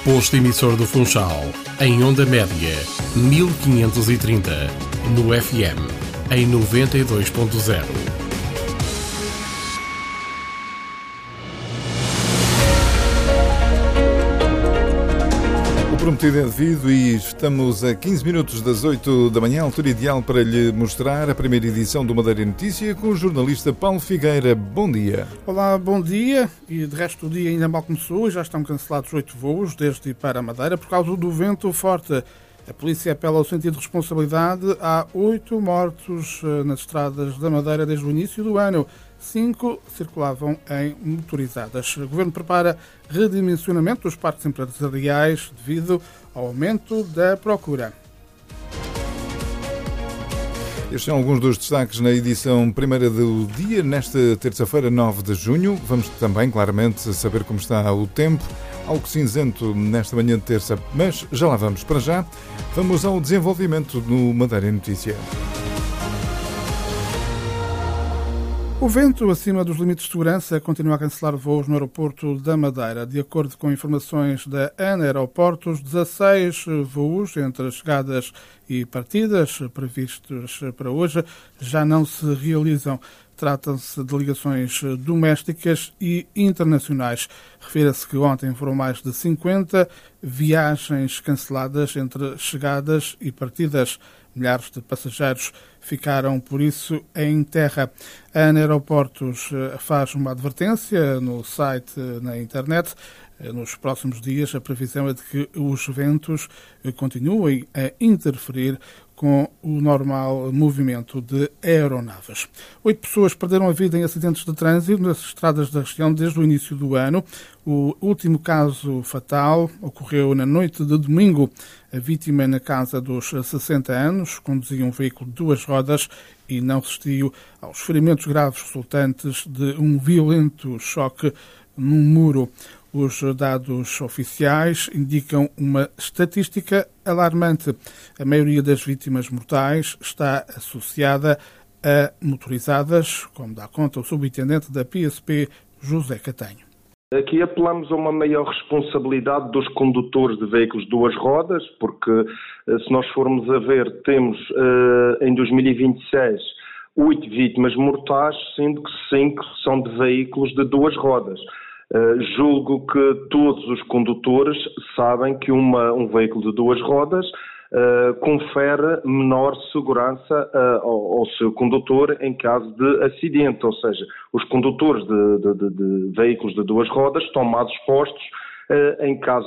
Posto emissor do Funchal, em onda média, 1530, no FM, em 92.0. O prometido é devido e estamos a 15 minutos das 8 da manhã, altura ideal para lhe mostrar a primeira edição do Madeira Notícia com o jornalista Paulo Figueira. Bom dia. Olá, bom dia. E de resto o dia ainda mal começou e já estão cancelados 8 voos desde e para a Madeira por causa do vento forte. A polícia apela ao sentido de responsabilidade. Há 8 mortos nas estradas da Madeira desde o início do ano. 5 circulavam em motorizadas. O Governo prepara redimensionamento dos parques empresariais devido ao aumento da procura. Estes são alguns dos destaques na edição primeira do dia, nesta terça-feira, 9 de junho. Vamos também, claramente, saber como está o tempo. Algo cinzento nesta manhã de terça, mas já lá vamos. Para já, vamos ao desenvolvimento no Madeira Notícia. O vento acima dos limites de segurança continua a cancelar voos no aeroporto da Madeira. De acordo com informações da ANA Aeroportos, 16 voos entre chegadas e partidas previstos para hoje já não se realizam. Tratam-se de ligações domésticas e internacionais. Refira-se que ontem foram mais de 50 viagens canceladas entre chegadas e partidas. Milhares de passageiros ficaram, por isso, em terra. A ANA Aeroportos faz uma advertência no site, na internet. Nos próximos dias, a previsão é de que os ventos continuem a interferir com o normal movimento de aeronaves. 8 pessoas perderam a vida em acidentes de trânsito nas estradas da região desde o início do ano. O último caso fatal ocorreu na noite de domingo. A vítima, na casa dos 60 anos, conduzia um veículo de 2 rodas e não resistiu aos ferimentos graves resultantes de um violento choque num muro. Os dados oficiais indicam uma estatística alarmante. A maioria das vítimas mortais está associada a motorizadas, como dá conta o subintendente da PSP, José Catanho. Aqui apelamos a uma maior responsabilidade dos condutores de veículos de 2 rodas, porque se nós formos a ver, temos em 2026 8 vítimas mortais, sendo que 5 são de veículos de 2 rodas. Julgo que todos os condutores sabem que um veículo de 2 rodas confere menor segurança ao seu condutor em caso de acidente, ou seja, os condutores de veículos de 2 rodas estão mais expostos em caso